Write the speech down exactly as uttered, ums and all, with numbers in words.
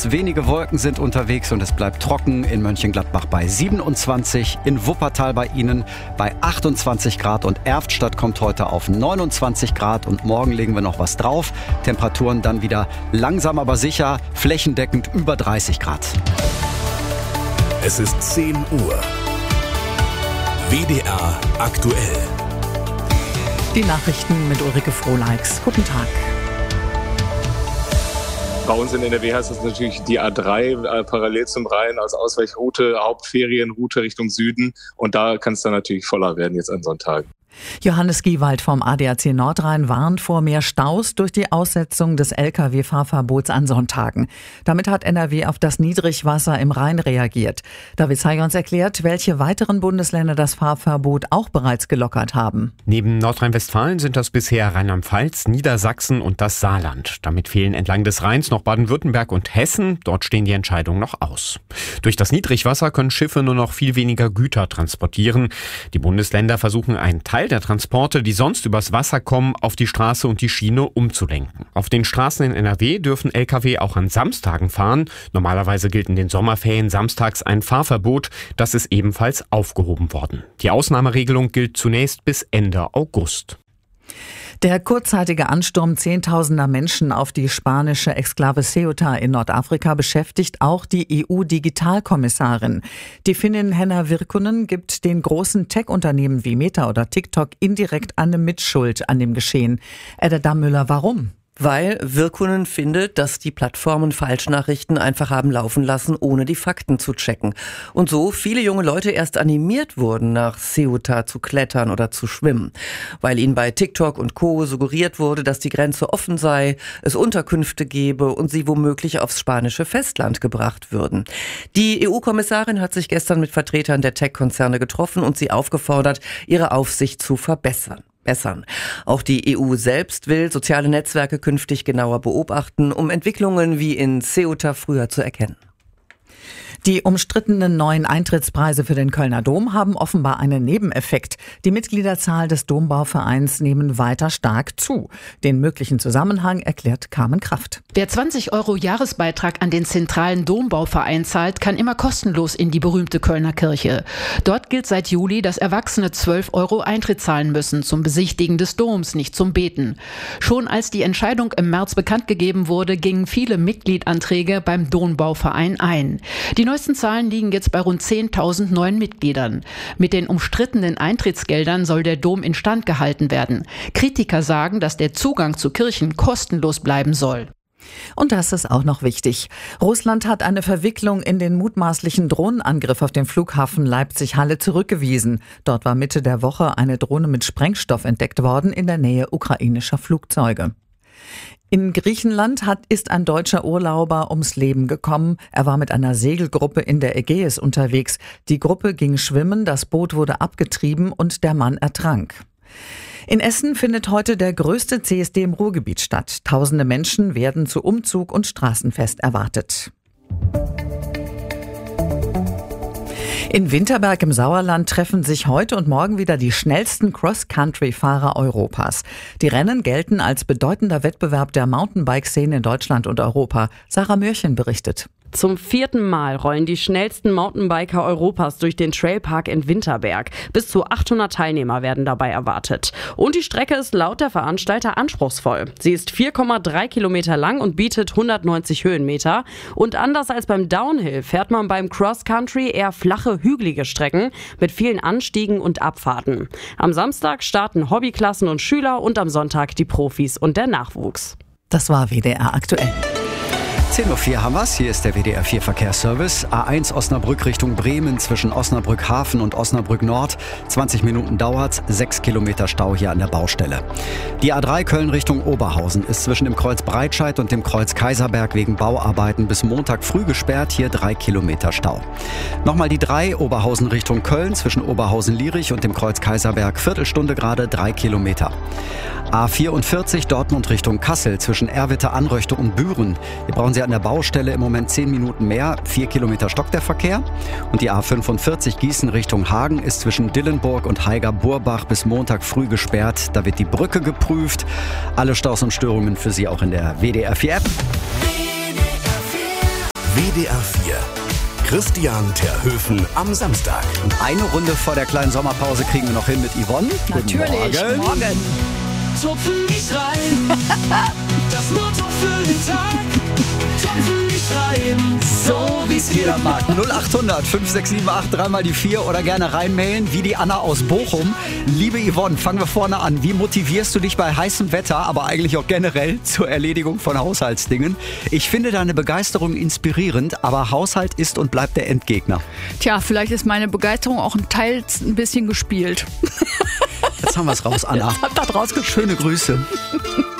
aus. Wenige Wolken sind unterwegs und es bleibt trocken. In Mönchengladbach bei siebenundzwanzig, in Wuppertal bei Ihnen bei achtundzwanzig Grad und Erftstadt kommt heute auf neunundzwanzig Grad und morgen legen wir noch was drauf. Temperaturen dann wieder langsam aber sicher, flächendeckend über dreißig Grad. Es ist zehn Uhr. W D R aktuell. Die Nachrichten mit Ulrike Frohleix. Guten Tag. Bei uns in N R W heißt das natürlich die A drei äh, parallel zum Rhein als Ausweichroute, Hauptferienroute Richtung Süden. Und da kann es dann natürlich voller werden jetzt an Sonntagen. Johannes Giewald vom A D A C Nordrhein warnt vor mehr Staus durch die Aussetzung des L K W-Fahrverbots an Sonntagen. Damit hat N R W auf das Niedrigwasser im Rhein reagiert. David Zeiger uns erklärt, welche weiteren Bundesländer das Fahrverbot auch bereits gelockert haben. Neben Nordrhein-Westfalen sind das bisher Rheinland-Pfalz, Niedersachsen und das Saarland. Damit fehlen entlang des Rheins noch Baden-Württemberg und Hessen. Dort stehen die Entscheidungen noch aus. Durch das Niedrigwasser können Schiffe nur noch viel weniger Güter transportieren. Die Bundesländer versuchen einen Teil der Transporte, die sonst übers Wasser kommen, auf die Straße und die Schiene umzulenken. Auf den Straßen in N R W dürfen L K W auch an Samstagen fahren. Normalerweise gilt in den Sommerferien samstags ein Fahrverbot. Das ist ebenfalls aufgehoben worden. Die Ausnahmeregelung gilt zunächst bis Ende August. Der kurzzeitige Ansturm zehntausender Menschen auf die spanische Exklave Ceuta in Nordafrika beschäftigt auch die E U-Digitalkommissarin. Die Finnin Henna Virkkunen gibt den großen Tech-Unternehmen wie Meta oder TikTok indirekt eine Mitschuld an dem Geschehen. Edda Dammüller, warum? Weil Virkkunen findet, dass die Plattformen Falschnachrichten einfach haben laufen lassen, ohne die Fakten zu checken. Und so viele junge Leute erst animiert wurden, nach Ceuta zu klettern oder zu schwimmen. Weil ihnen bei TikTok und Co. suggeriert wurde, dass die Grenze offen sei, es Unterkünfte gebe und sie womöglich aufs spanische Festland gebracht würden. Die E U-Kommissarin hat sich gestern mit Vertretern der Tech-Konzerne getroffen und sie aufgefordert, ihre Aufsicht zu verbessern. Bessern. Auch die E U selbst will soziale Netzwerke künftig genauer beobachten, um Entwicklungen wie in Ceuta früher zu erkennen. Die umstrittenen neuen Eintrittspreise für den Kölner Dom haben offenbar einen Nebeneffekt. Die Mitgliederzahl des Dombauvereins nehmen weiter stark zu. Den möglichen Zusammenhang erklärt Carmen Kraft. Wer zwanzig Euro Jahresbeitrag an den zentralen Dombauverein zahlt, kann immer kostenlos in die berühmte Kölner Kirche. Dort gilt seit Juli, dass Erwachsene zwölf Euro Eintritt zahlen müssen zum Besichtigen des Doms, nicht zum Beten. Schon als die Entscheidung im März bekannt gegeben wurde, gingen viele Mitgliedanträge beim Dombauverein ein. Die Die neuesten Zahlen liegen jetzt bei rund zehntausend neuen Mitgliedern. Mit den umstrittenen Eintrittsgeldern soll der Dom instand gehalten werden. Kritiker sagen, dass der Zugang zu Kirchen kostenlos bleiben soll. Und das ist auch noch wichtig. Russland hat eine Verwicklung in den mutmaßlichen Drohnenangriff auf den Flughafen Leipzig-Halle zurückgewiesen. Dort war Mitte der Woche eine Drohne mit Sprengstoff entdeckt worden in der Nähe ukrainischer Flugzeuge. In Griechenland hat, ist ein deutscher Urlauber ums Leben gekommen. Er war mit einer Segelgruppe in der Ägäis unterwegs. Die Gruppe ging schwimmen, das Boot wurde abgetrieben und der Mann ertrank. In Essen findet heute der größte C S D im Ruhrgebiet statt. Tausende Menschen werden zu Umzug und Straßenfest erwartet. In Winterberg im Sauerland treffen sich heute und morgen wieder die schnellsten Cross-Country-Fahrer Europas. Die Rennen gelten als bedeutender Wettbewerb der Mountainbike-Szene in Deutschland und Europa. Sarah Mürchen berichtet. Zum vierten Mal rollen die schnellsten Mountainbiker Europas durch den Trailpark in Winterberg. Bis zu achthundert Teilnehmer werden dabei erwartet. Und die Strecke ist laut der Veranstalter anspruchsvoll. Sie ist vier Komma drei Kilometer lang und bietet hundertneunzig Höhenmeter. Und anders als beim Downhill fährt man beim Cross Country eher flache, hügelige Strecken mit vielen Anstiegen und Abfahrten. Am Samstag starten Hobbyklassen und Schüler und am Sonntag die Profis und der Nachwuchs. Das war W D R aktuell. zehn Uhr vier haben wir's. Hier ist der W D R vier Verkehrsservice. A eins Osnabrück Richtung Bremen zwischen Osnabrück Hafen und Osnabrück Nord. zwanzig Minuten dauert's. sechs Kilometer Stau hier an der Baustelle. Die A drei Köln Richtung Oberhausen ist zwischen dem Kreuz Breitscheid und dem Kreuz Kaiserberg wegen Bauarbeiten bis Montag früh gesperrt. Hier drei Kilometer Stau. Nochmal die drei Oberhausen Richtung Köln zwischen Oberhausen-Lierich und dem Kreuz Kaiserberg. Viertelstunde gerade drei Kilometer. A vierundvierzig Dortmund Richtung Kassel zwischen Erwitte, Anröchte und Büren. Hier brauchen Sie an der Baustelle im Moment zehn Minuten mehr. vier Kilometer stockt der Verkehr. Und die A fünfundvierzig Gießen Richtung Hagen ist zwischen Dillenburg und Haiger-Burbach bis Montag früh gesperrt. Da wird die Brücke geprüft. Alle Staus und Störungen für Sie auch in der W D R vier App. W D R vier. Christian Terhöfen am Samstag. Und eine Runde vor der kleinen Sommerpause kriegen wir noch hin mit Yvonne. Natürlich, Guten Morgen. morgen. Tupfen mich rein, das Motto für den Tag. Tupfen mich rein, So wie es jeder mag. null acht hundert fünf sechs sieben acht drei mal die vier oder gerne reinmailen, wie die Anna aus Bochum. Liebe Yvonne, fangen wir vorne an. Wie motivierst du dich bei heißem Wetter, aber eigentlich auch generell zur Erledigung von Haushaltsdingen? Ich finde deine Begeisterung inspirierend, aber Haushalt ist und bleibt der Endgegner. Tja, vielleicht ist meine Begeisterung auch ein Teil ein bisschen gespielt. Jetzt haben wir es raus, Anna. Habt ihr rausgeschrieben. Schöne Grüße.